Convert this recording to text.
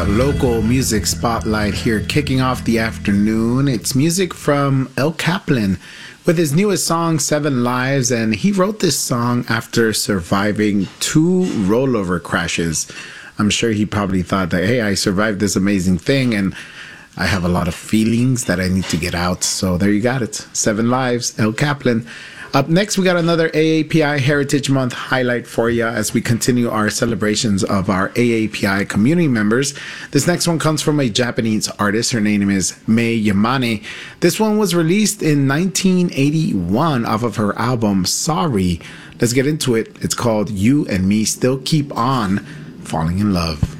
local music spotlight here, kicking off the afternoon. It's music from El Kaplan with his newest song, Seven Lives, and he wrote this song after surviving 2 rollover crashes. I'm sure he probably thought that, hey, I survived this amazing thing and I have a lot of feelings that I need to get out. So there you got it. 7 Lives, El Kaplan. Up next, we got another AAPI Heritage Month highlight for you as we continue our celebrations of our AAPI community members. This next one comes from a Japanese artist. Her name is Mei Yamane. This one was released in 1981 off of her album Sorry. Let's get into it. It's called You and Me Still Keep On Falling in Love.